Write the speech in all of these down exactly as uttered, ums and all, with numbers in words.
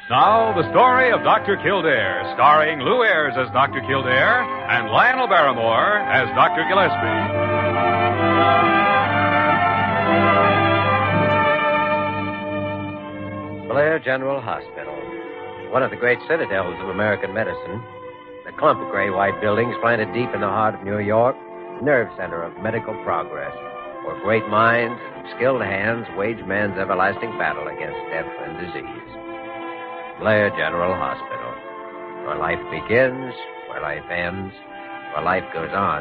Now, the story of Doctor Kildare, starring Lou Ayres as Doctor Kildare and Lionel Barrymore as Doctor Gillespie. Blair General Hospital, one of the great citadels of American medicine. The clump of gray-white buildings planted deep in the heart of New York, nerve center of medical progress, where great minds and skilled hands wage man's everlasting battle against death and disease. Blair General Hospital, where life begins, where life ends, where life goes on.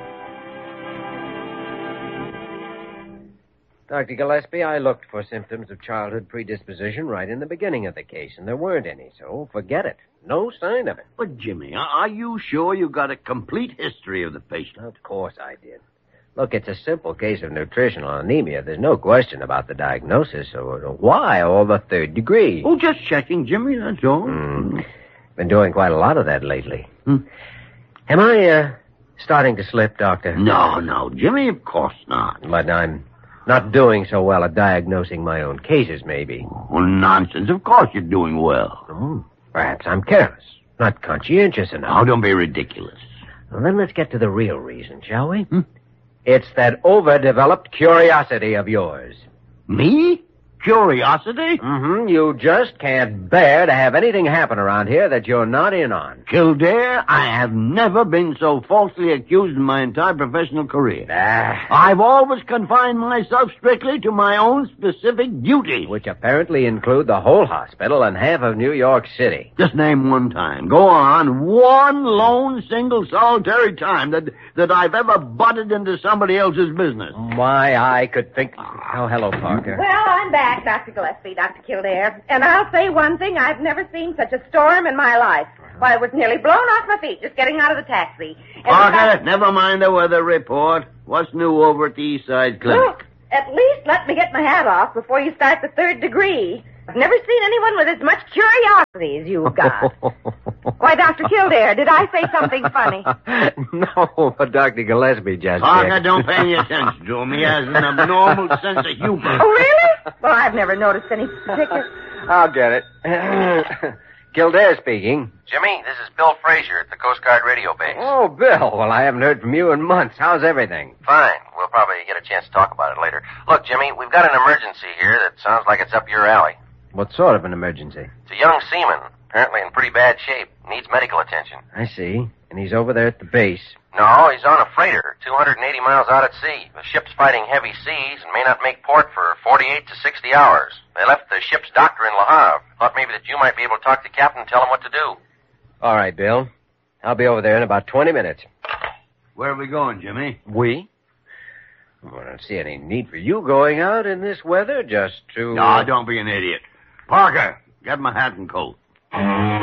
Doctor Gillespie, I looked for symptoms of childhood predisposition right in the beginning of the case, and there weren't any, so forget it. No sign of it. But, Jimmy, are you sure you got a complete history of the patient? Of course I did. Look, it's a simple case of nutritional anemia. There's no question about the diagnosis. So why all the third degree? Oh, just checking, Jimmy, that's all. Mm. Been doing quite a lot of that lately. Hmm? Am I, uh, starting to slip, Doctor? No, no, Jimmy, of course not. But I'm not doing so well at diagnosing my own cases, maybe. Well, nonsense. Of course you're doing well. Oh, perhaps I'm careless, not conscientious enough. Oh, don't be ridiculous. Well, then let's get to the real reason, shall we? Hmm? It's that overdeveloped curiosity of yours. Me? Curiosity? Mm-hmm. You just can't bear to have anything happen around here that you're not in on. Kildare, I have never been so falsely accused in my entire professional career. Ah. I've always confined myself strictly to my own specific duties. Which apparently include the whole hospital and half of New York City. Just name one time. Go on. One lone, single, solitary time that, that I've ever butted into somebody else's business. Why, I could think... Oh, hello, Parker. Well, I'm back, Doctor Gillespie, Doctor Kildare. And I'll say one thing, I've never seen such a storm in my life. Why, I was nearly blown off my feet just getting out of the taxi. And Parker, I... never mind the weather report. What's new over at the East Side Clinic? Look, at least let me get my hat off before you start the third degree. I've never seen anyone with as much curiosity as you've got. Why, Doctor Kildare, did I say something funny? No, but Doctor Gillespie just... Parker, don't pay any attention to him. He has an abnormal sense of humor. Oh, really? Well, I've never noticed any particular... I'll get it. Kildare speaking. Jimmy, this is Bill Frazier at the Coast Guard radio base. Oh, Bill. Well, I haven't heard from you in months. How's everything? Fine. We'll probably get a chance to talk about it later. Look, Jimmy, we've got an emergency here that sounds like it's up your alley. What sort of an emergency? It's a young seaman, apparently in pretty bad shape. Needs medical attention. I see. And he's over there at the base. No, he's on a freighter, two hundred eighty miles out at sea. The ship's fighting heavy seas and may not make port for forty-eight to sixty hours. They left the ship's doctor in Le Havre. Thought maybe that you might be able to talk to the captain and tell him what to do. All right, Bill. I'll be over there in about twenty minutes. Where are we going, Jimmy? We? Well, I don't see any need for you going out in this weather just to... No, don't be an idiot. Parker, get my hat and coat.